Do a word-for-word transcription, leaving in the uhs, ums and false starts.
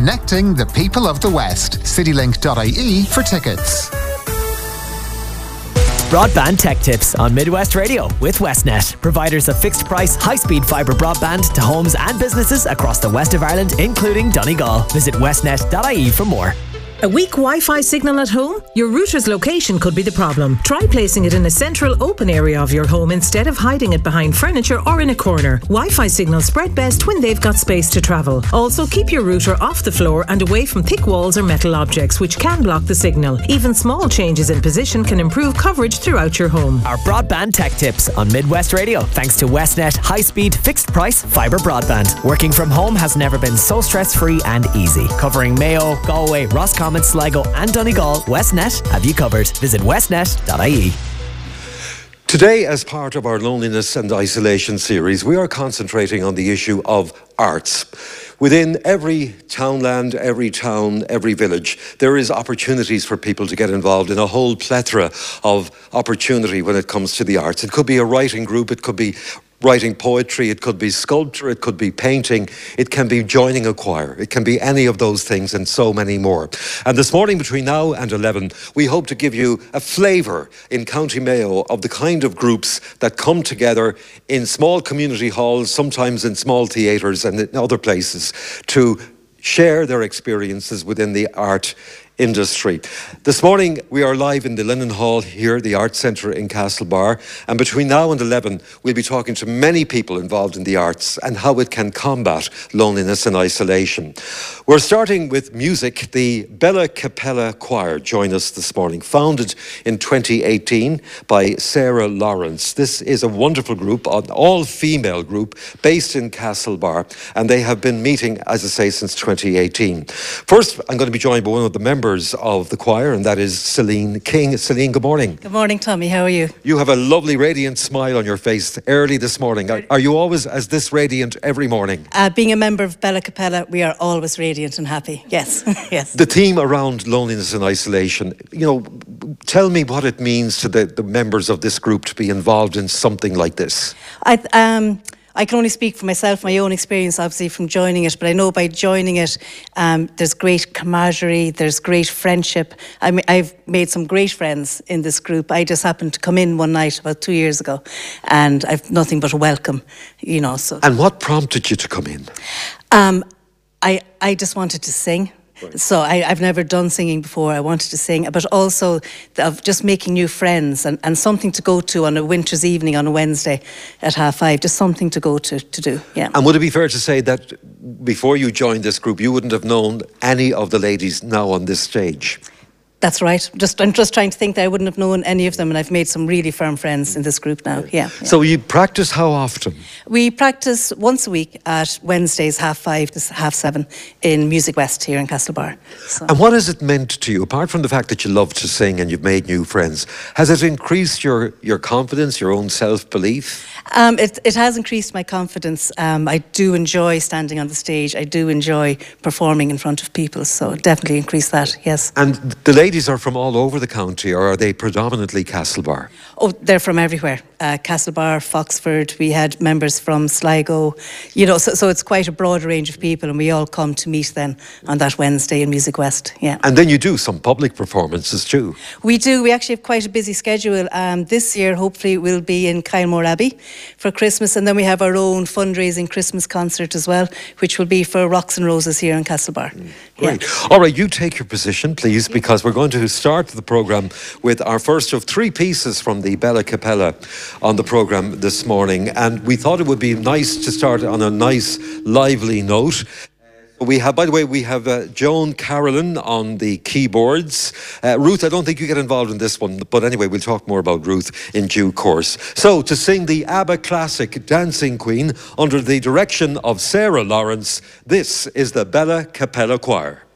connecting the people of the West. citylink dot I E for tickets. Broadband Tech Tips on Midwest Radio with Westnet, providers of fixed price, high-speed fibre broadband to homes and businesses across the west of Ireland, including Donegal. Visit westnet dot I E for more. A weak Wi-Fi signal at home? Your router's location could be the problem. Try placing it in a central open area of your home instead of hiding it behind furniture or in a corner. Wi-Fi signals spread best when they've got space to travel. Also, keep your router off the floor and away from thick walls or metal objects, which can block the signal. Even small changes in position can improve coverage throughout your home. Our Broadband Tech Tips on Midwest Radio, thanks to Westnet high-speed, fixed-price fibre broadband. Working from home has never been so stress-free and easy. Covering Mayo, Galway, Roscommon, Sligo and Donegal, Westnet have you covered. Visit westnet dot I E. Today, as part of our Loneliness and Isolation series, we are concentrating on the issue of arts. Within every townland, every town, every village, there is opportunities for people to get involved in a whole plethora of opportunity when it comes to the arts. It could be a writing group, it could be writing poetry, it could be sculpture, it could be painting, it can be joining a choir, it can be any of those things and so many more. And this morning between now and eleven, we hope to give you a flavour in County Mayo of the kind of groups that come together in small community halls, sometimes in small theatres and in other places, to share their experiences within the art industry. This morning we are live in the Linen Hall here, the Arts Centre in Castlebar, and between now and eleven we'll be talking to many people involved in the arts and how it can combat loneliness and isolation. We're starting with music. The Bella Capella Choir join us this morning, founded in twenty eighteen by Sarah Lawrence. This is a wonderful group, an all-female group based in Castlebar, and they have been meeting, as I say, since twenty eighteen. First, I'm going to be joined by one of the members of the choir, and that is Celine King. Celine, good morning. Good morning, Tommy. How are you? You have a lovely, radiant smile on your face early this morning. Are, are you always as this radiant every morning? Uh, being a member of Bella Capella, we are always radiant and happy. Yes, yes. The theme around loneliness and isolation, you know, tell me what it means to the, the members of this group to be involved in something like this. I um. I can only speak for myself, my own experience obviously from joining it, but I know by joining it um, there's great camaraderie, there's great friendship. I mean, I've made some great friends in this group. I just happened to come in one night about two years ago and I've nothing but a welcome, you know. So. And what prompted you to come in? Um, I, I just wanted to sing. Right. So I, I've never done singing before. I wanted to sing, but also of just making new friends and, and something to go to on a winter's evening on a Wednesday at half five, just something to go to, to do, yeah. And would it be fair to say that before you joined this group, you wouldn't have known any of the ladies now on this stage? That's right. Just I'm just trying to think that I wouldn't have known any of them, and I've made some really firm friends in this group now. Yeah. yeah. So you practice how often? We practice once a week at Wednesdays, half five to half seven in Music West here in Castlebar. So. And what has it meant to you, apart from the fact that you love to sing and you've made new friends? Has it increased your your confidence, your own self-belief? Um, it, it has increased my confidence. Um, I do enjoy standing on the stage. I do enjoy performing in front of people. So it definitely increased that, yes. And the ladies are from all over the county, or are they predominantly Castlebar? Oh, they're from everywhere. Uh, Castlebar, Foxford, we had members from Sligo. You know, so, so it's quite a broad range of people, and we all come to meet then on that Wednesday in Music West, yeah. And then you do some public performances too? We do. We actually have quite a busy schedule. Um, this year, hopefully, we'll be in Kylemore Abbey for Christmas, and then we have our own fundraising Christmas concert as well, which will be for Rocks and Roses here in Castlebar. Mm, great. Yeah. All right, you take your position, please, because we're going to start the programme with our first of three pieces from the Bella Capella on the programme this morning, and we thought it would be nice to start on a nice, lively note. We have, by the way, we have uh, Joan Carolyn on the keyboards. Uh, Ruth, I don't think you get involved in this one, but anyway, we'll talk more about Ruth in due course. So, to sing the ABBA classic Dancing Queen under the direction of Sarah Lawrence, this is the Bella Capella Choir.